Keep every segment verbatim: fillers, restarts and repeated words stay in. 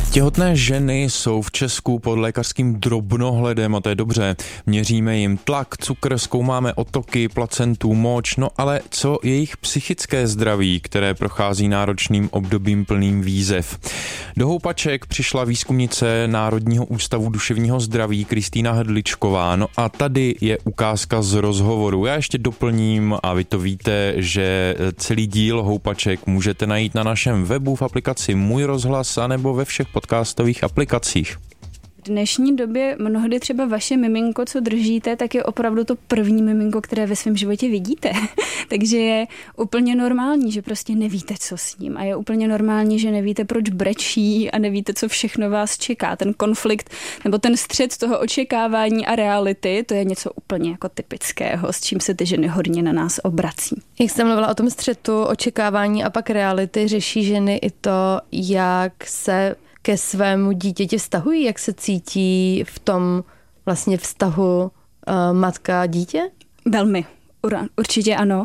Těhotné ženy jsou v Česku pod lékařským drobnohledem a to je dobře. Měříme jim tlak, cukr, zkoumáme otoky, placentu, moč, no ale co jejich psychické zdraví, které prochází náročným obdobím plným výzev. Do houpaček přišla výzkumnice Národního ústavu duševního zdraví Kristýna Hrdličková, no a tady je ukázka z rozhovoru. Já ještě doplním, a vy to víte, že celý díl houpaček můžete najít na našem webu v aplikaci Můj rozhlas anebo ve všech podcastových aplikacích. V dnešní době mnohdy třeba vaše miminko, co držíte, tak je opravdu to první miminko, které ve svém životě vidíte. Takže je úplně normální, že prostě nevíte, co s ním. A je úplně normální, že nevíte, proč brečí a nevíte, co všechno vás čeká. Ten konflikt nebo ten střet toho očekávání a reality, to je něco úplně jako typického, s čím se ty ženy hodně na nás obrací. Jak jste mluvila o tom střetu očekávání a pak reality, řeší ženy i to, jak se ke svému dítěti vztahují, jak se cítí v tom vlastně vztahu uh, matka a dítě? Velmi. Určitě ano.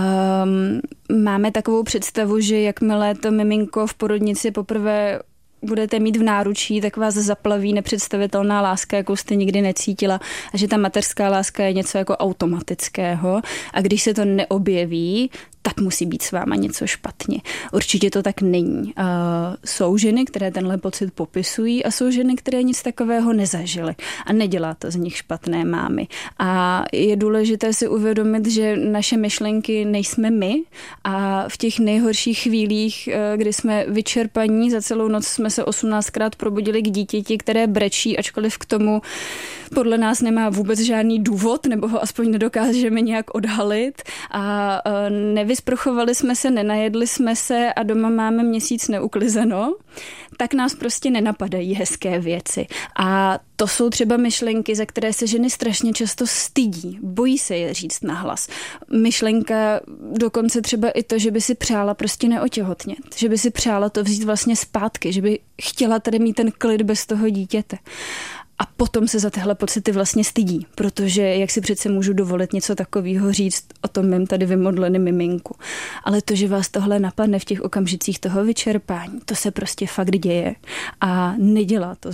Um, máme takovou představu, že jakmile to miminko v porodnici poprvé budete mít v náručí, tak vás zaplaví nepředstavitelná láska, jakou jste nikdy necítila, a že ta mateřská láska je něco jako automatického a když se to neobjeví, tak musí být s váma něco špatně. Určitě to tak není. Uh, jsou ženy, které tenhle pocit popisují a jsou ženy, které nic takového nezažily a nedělá to z nich špatné mámy. A je důležité si uvědomit, že naše myšlenky nejsme my a v těch nejhorších chvílích, kdy jsme vyčerpaní, za celou noc jsme se osmnáctkrát probudili k dítěti, které brečí, ačkoliv k tomu podle nás nemá vůbec žádný důvod, nebo ho aspoň nedokážeme nějak odhalit a nevysprchovali jsme se, nenajedli jsme se a doma máme měsíc neuklizeno, tak nás prostě nenapadají hezké věci. A to jsou třeba myšlenky, za které se ženy strašně často stydí, bojí se je říct nahlas. Myšlenka dokonce třeba i to, že by si přála prostě neotěhotnět, že by si přála to vzít vlastně zpátky, že by chtěla tady mít ten klid bez toho dítěte. A potom se za tyhle pocity vlastně stydí, protože jak si přece můžu dovolit něco takového říct o tom mém tady vymodleném miminku. Ale to, že vás tohle napadne v těch okamžicích toho vyčerpání, to se prostě fakt děje a nedělá to